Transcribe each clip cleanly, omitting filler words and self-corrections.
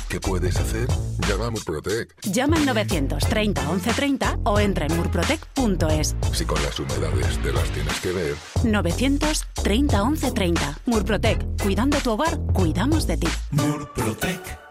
¿Qué puedes hacer? Llama a Murprotec. Llama al 930 1130 o entra en murprotec.es. Si con las humedades te las tienes que ver. 930 1130. Murprotec. Cuidando tu hogar, cuidamos de ti. Murprotec.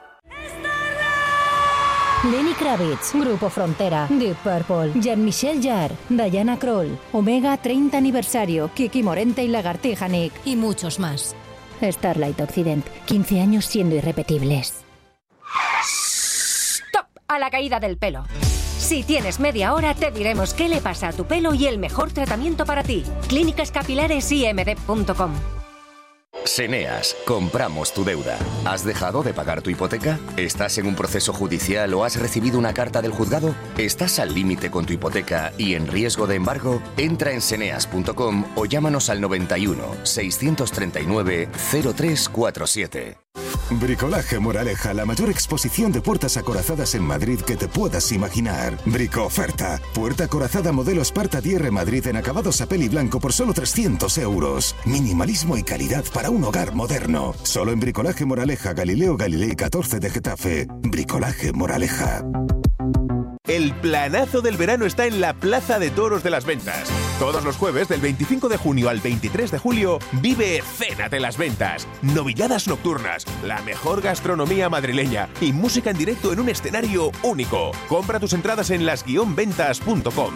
Lenny Kravitz, Grupo Frontera, Deep Purple, Jean-Michel Jarre, Diana Krall, Omega 30 aniversario, Kiki Morente y Lagartija Nick y muchos más. Starlight Occident, 15 años siendo irrepetibles. ¡Stop! A la caída del pelo. Si tienes media hora, te diremos qué le pasa a tu pelo y el mejor tratamiento para ti. clínicascapilaresimd.com. Seneas, compramos tu deuda. ¿Has dejado de pagar tu hipoteca? ¿Estás en un proceso judicial o has recibido una carta del juzgado? ¿Estás al límite con tu hipoteca y en riesgo de embargo? Entra en seneas.com o llámanos al 91 639 0347. Bricolaje Moraleja, la mayor exposición de puertas acorazadas en Madrid que te puedas imaginar. Brico-oferta. Puerta acorazada modelo Sparta DR Madrid en acabados a peli blanco por solo 300 euros. Minimalismo y calidad para un hogar moderno. Solo en Bricolaje Moraleja, Galileo Galilei 14 de Getafe. Bricolaje Moraleja. El planazo del verano está en la Plaza de Toros de las Ventas. Todos los jueves del 25 de junio al 23 de julio vive Cena de las Ventas. Novilladas nocturnas, la mejor gastronomía madrileña y música en directo en un escenario único. Compra tus entradas en las-ventas.com.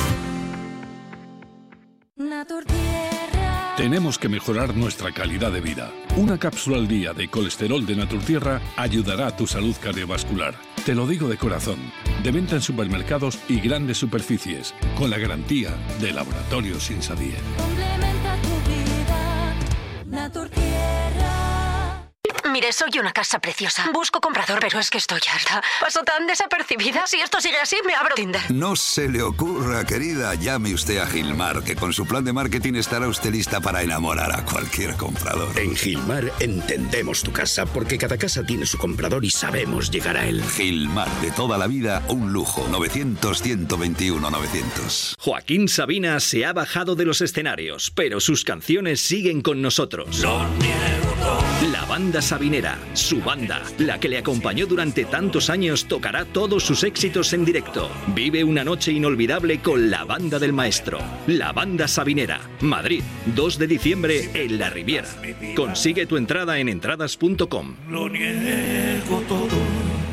Tenemos que mejorar nuestra calidad de vida. Una cápsula al día de colesterol de Naturtierra ayudará a tu salud cardiovascular. Te lo digo de corazón. De venta en supermercados y grandes superficies, con la garantía de Laboratorios Insadier. Complementa tu vida, Naturtierra. Mire, soy una casa preciosa. Busco comprador, pero es que estoy harta. Paso tan desapercibida. Si esto sigue así, me abro Tinder. No se le ocurra, querida. Llame usted a Gilmar, que con su plan de marketing estará usted lista para enamorar a cualquier comprador. En Gilmar entendemos tu casa, porque cada casa tiene su comprador y sabemos llegar a él. Gilmar, de toda la vida, un lujo. 900-121-900. Joaquín Sabina se ha bajado de los escenarios, pero sus canciones siguen con nosotros. Lo niego todo. La banda Sabinera, su banda, la que le acompañó durante tantos años, tocará todos sus éxitos en directo. Vive una noche inolvidable con la banda del maestro. La banda Sabinera, Madrid, 2 de diciembre en La Riviera. Consigue tu entrada en entradas.com. Lo niego todo.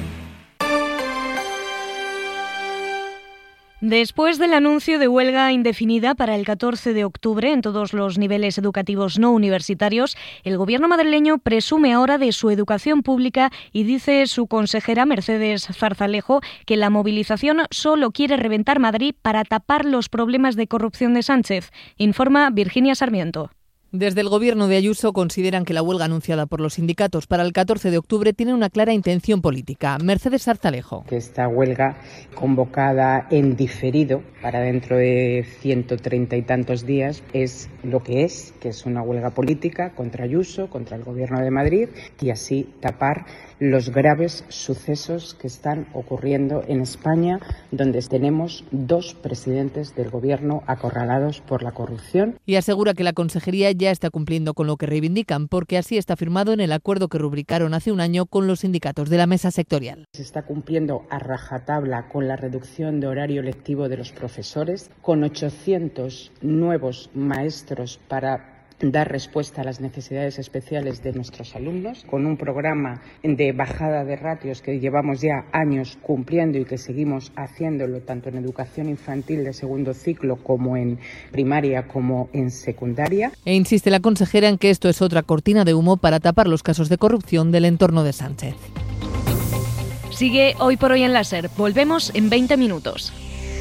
Después del anuncio de huelga indefinida para el 14 de octubre en todos los niveles educativos no universitarios, el gobierno madrileño presume ahora de su educación pública y dice su consejera Mercedes Zarzalejo que la movilización solo quiere reventar Madrid para tapar los problemas de corrupción de Sánchez. Informa Virginia Sarmiento. Desde el gobierno de Ayuso consideran que la huelga anunciada por los sindicatos para el 14 de octubre tiene una clara intención política. Mercedes Zarzalejo. Que esta huelga convocada en diferido para dentro de 130 y tantos días es lo que es una huelga política contra Ayuso, contra el gobierno de Madrid y así tapar los graves sucesos que están ocurriendo en España, donde tenemos 2 presidentes del gobierno acorralados por la corrupción. Y asegura que la consejería ya está cumpliendo con lo que reivindican, porque así está firmado en el acuerdo que rubricaron hace un año con los sindicatos de la mesa sectorial. Se está cumpliendo a rajatabla con la reducción de horario lectivo de los profesores, con 800 nuevos maestros para dar respuesta a las necesidades especiales de nuestros alumnos, con un programa de bajada de ratios que llevamos ya años cumpliendo y que seguimos haciéndolo tanto en educación infantil de segundo ciclo como en primaria como en secundaria. E insiste la consejera en que esto es otra cortina de humo para tapar los casos de corrupción del entorno de Sánchez. Sigue Hoy por Hoy en la SER. Volvemos en 20 minutos.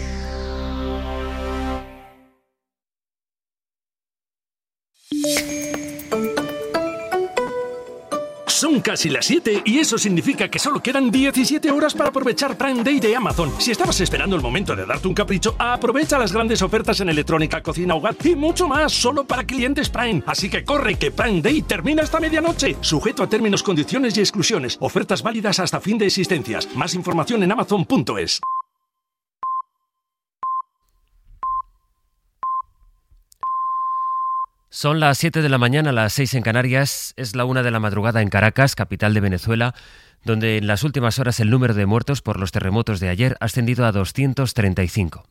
Son casi las 7 y eso significa que solo quedan 17 horas para aprovechar Prime Day de Amazon. Si estabas esperando el momento de darte un capricho, aprovecha las grandes ofertas en electrónica, cocina, hogar y mucho más solo para clientes Prime. Así que corre, que Prime Day termina esta medianoche. Sujeto a términos, condiciones y exclusiones. Ofertas válidas hasta fin de existencias. Más información en amazon.es. Son las 7 de la mañana, las 6 en Canarias, es la 1 de la madrugada en Caracas, capital de Venezuela, donde en las últimas horas el número de muertos por los terremotos de ayer ha ascendido a 235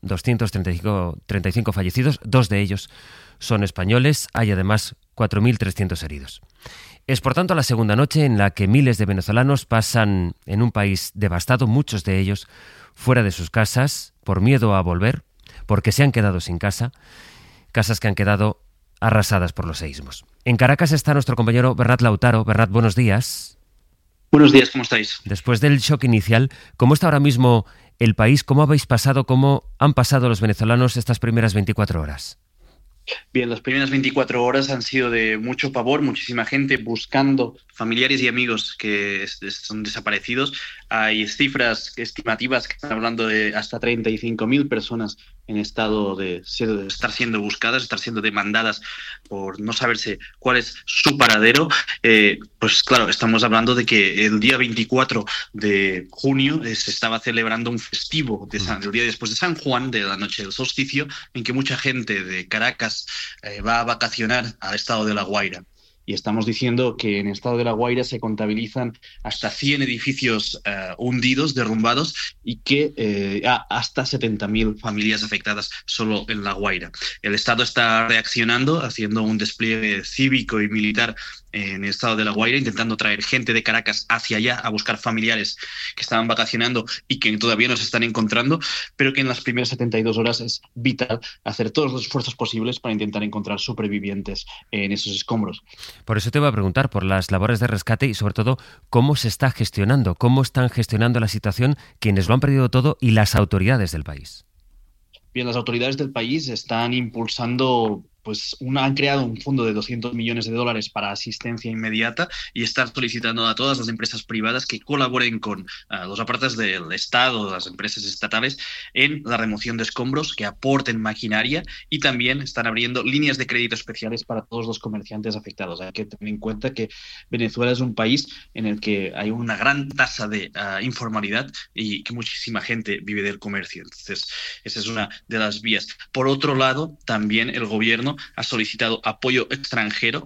fallecidos, 2 de ellos son españoles, hay además 4.300 heridos. Es por tanto la segunda noche en la que miles de venezolanos pasan en un país devastado, muchos de ellos fuera de sus casas, por miedo a volver, porque se han quedado sin casa, casas que han quedado arrasadas por los seísmos. En Caracas está nuestro compañero Bernat Lautaro. Bernat, buenos días. Buenos días, ¿cómo estáis? Después del shock inicial, ¿cómo está ahora mismo el país? ¿Cómo habéis pasado, cómo han pasado los venezolanos estas primeras 24 horas? Bien, las primeras 24 horas han sido de mucho pavor, muchísima gente buscando familiares y amigos que son desaparecidos. Hay cifras estimativas que están hablando de hasta 35.000 personas en estado de estar siendo buscadas, estar siendo demandadas por no saberse cuál es su paradero. Pues claro, estamos hablando de que el día 24 de junio se estaba celebrando un festivo el día después de San Juan, de la noche del solsticio, en que mucha gente de Caracas va a vacacionar al estado de La Guaira. Y estamos diciendo que en el estado de La Guaira se contabilizan hasta 100 edificios hundidos, derrumbados, y que hasta 70.000 familias afectadas solo en La Guaira. El Estado está reaccionando, haciendo un despliegue cívico y militar en el estado de La Guaira, intentando traer gente de Caracas hacia allá a buscar familiares que estaban vacacionando y que todavía no se están encontrando, pero que en las primeras 72 horas es vital hacer todos los esfuerzos posibles para intentar encontrar supervivientes en esos escombros. Por eso te voy a preguntar por las labores de rescate y sobre todo cómo se está gestionando, cómo están gestionando la situación quienes lo han perdido todo y las autoridades del país. Bien, las autoridades del país están impulsando, han creado un fondo de $200 millones para asistencia inmediata y están solicitando a todas las empresas privadas que colaboren con los aparatos del Estado, las empresas estatales, en la remoción de escombros, que aporten maquinaria, y también están abriendo líneas de crédito especiales para todos los comerciantes afectados. Hay que tener en cuenta que Venezuela es un país en el que hay una gran tasa de informalidad y que muchísima gente vive del comercio. Entonces, esa es una de las vías. Por otro lado, también el gobierno ha solicitado apoyo extranjero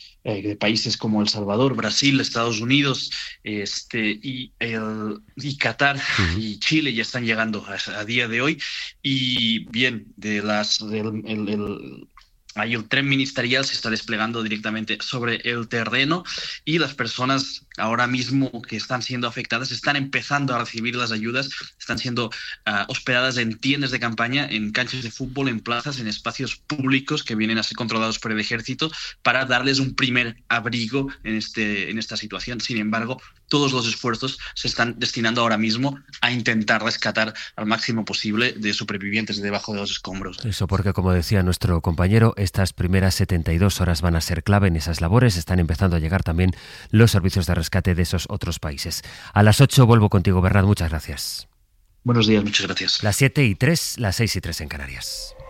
de países como El Salvador, Brasil, Estados Unidos y Qatar y Chile ya están llegando a día de hoy. Y bien, hay un tren ministerial, se está desplegando directamente sobre el terreno, y las personas ahora mismo que están siendo afectadas están empezando a recibir las ayudas, están siendo hospedadas en tiendas de campaña, en canchas de fútbol, en plazas, en espacios públicos que vienen a ser controlados por el ejército, para darles un primer abrigo en esta situación. Sin embargo, todos los esfuerzos se están destinando ahora mismo a intentar rescatar al máximo posible de supervivientes debajo de los escombros. Eso porque, como decía nuestro compañero, estas primeras 72 horas van a ser clave en esas labores. Están empezando a llegar también los servicios de rescate de esos otros países. A las 8 vuelvo contigo, Bernat. Muchas gracias. Buenos días, muchas gracias. Las 7:03, las 6:03 en Canarias.